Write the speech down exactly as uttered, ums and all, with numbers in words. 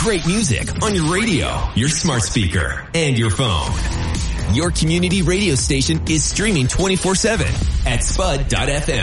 great music on your radio, your smart speaker, and your phone. Your community radio station is streaming twenty-four seven at spud dot f m.